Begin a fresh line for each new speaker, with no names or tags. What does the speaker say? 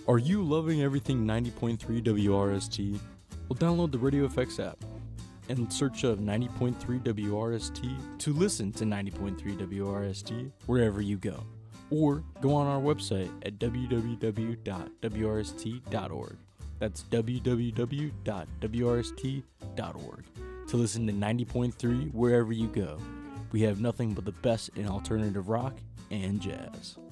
Are you loving everything 90.3 WRST? Well, download the Radio FX app and search up 90.3 WRST to listen to 90.3 WRST wherever you go. Or go on our website at www.wrst.org. That's www.wrst.org to listen to 90.3 wherever you go. We have nothing but the best in alternative rock and jazz.